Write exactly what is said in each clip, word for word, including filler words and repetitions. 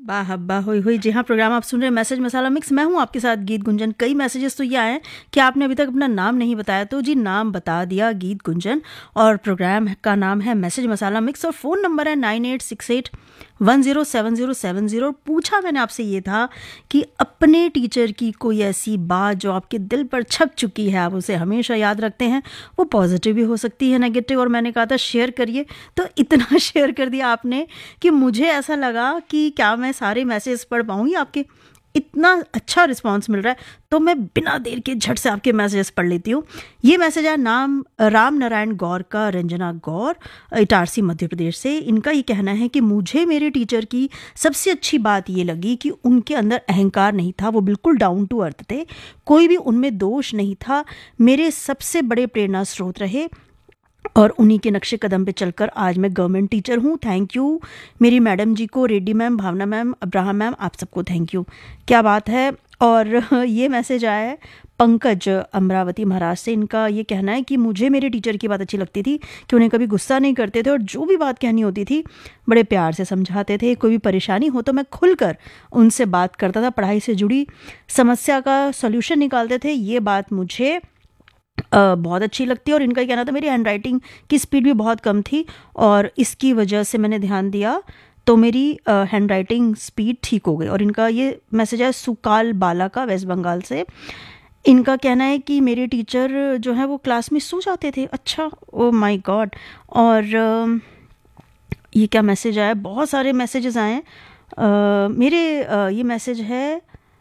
वाह हब्बा हुई हुई। जी हाँ, प्रोग्राम आप सुन रहे हैं मैसेज मसाला मिक्स। मैं हूँ आपके साथ गीत गुंजन। कई मैसेजेस तो ये आए हैं कि आपने अभी तक अपना नाम नहीं बताया, तो जी नाम बता दिया, गीत गुंजन। और प्रोग्राम का नाम है मैसेज मसाला मिक्स और फ़ोन नंबर है nine eight six eight one zero seven zero seven zero. पूछा मैंने आपसे ये था कि अपने टीचर की कोई ऐसी बात जो आपके दिल पर छप चुकी है, आप उसे हमेशा याद रखते हैं। वो पॉजिटिव भी हो सकती है, नेगेटिव, और मैंने कहा था शेयर करिए, तो इतना शेयर कर दिया आपने कि मुझे ऐसा लगा कि क्या मैं सारे मैसेज पढ़ पाऊंगी। आपके इतना अच्छा रिस्पांस मिल रहा है, तो मैं बिना देर के झट से आपके मैसेजेस पढ़ लेती हूँ। ये मैसेज है नाम राम नारायण गौर का, रंजना गौर, इटारसी मध्य प्रदेश से। इनका ये कहना है कि मुझे मेरे टीचर की सबसे अच्छी बात ये लगी कि उनके अंदर अहंकार नहीं था, वो बिल्कुल डाउन टू अर्थ थे, कोई भी उनमें दोष नहीं था। मेरे सबसे बड़े प्रेरणा स्रोत रहे और उन्हीं के नक्शे कदम पे चलकर आज मैं गवर्नमेंट टीचर हूँ। थैंक यू मेरी मैडम जी को, रेड्डी मैम, भावना मैम, अब्राहम मैम, आप सबको थैंक यू। क्या बात है। और ये मैसेज आया है पंकज अमरावती महाराज से। इनका ये कहना है कि मुझे मेरे टीचर की बात अच्छी लगती थी कि उन्हें कभी गुस्सा नहीं करते थे और जो भी बात कहनी होती थी बड़े प्यार से समझाते थे। कोई भी परेशानी हो तो मैं खुलकर उनसे बात करता था, पढ़ाई से जुड़ी समस्या का सॉल्यूशन निकालते थे। ये बात मुझे Uh, बहुत अच्छी लगती है। और इनका कहना था मेरी हैंड राइटिंग की स्पीड भी बहुत कम थी और इसकी वजह से मैंने ध्यान दिया तो मेरी हैंड राइटिंग स्पीड ठीक हो गई। और इनका ये मैसेज है सुकाल बाला का, वेस्ट बंगाल से। इनका कहना है कि मेरे टीचर जो है वो क्लास में सो जाते थे। अच्छा, ओ माय गॉड। और uh, ये क्या मैसेज आया, बहुत सारे मैसेजेस आए हैं। uh, मेरे uh, ये मैसेज है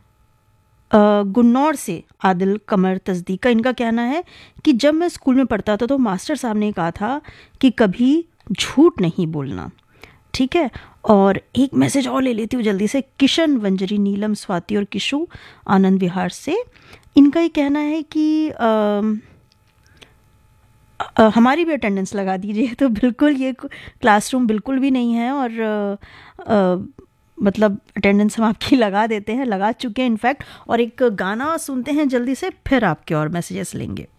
गुन्नौर से आदिल कमर तस्दीक का। इनका कहना है कि जब मैं स्कूल में पढ़ता था तो मास्टर साहब ने कहा था कि कभी झूठ नहीं बोलना। ठीक है। और एक मैसेज और ले लेती हूँ जल्दी से, किशन वंजरी, नीलम, स्वाति और किशु आनंद विहार से। इनका ये कहना है कि आ, आ, हमारी भी अटेंडेंस लगा दीजिए। तो बिल्कुल ये क्लासरूम बिल्कुल भी नहीं है और आ, आ, मतलब अटेंडेंस हम आपकी लगा देते हैं, लगा चुके हैं इनफैक्ट। और एक गाना सुनते हैं जल्दी से, फिर आपके और मैसेजेस लेंगे।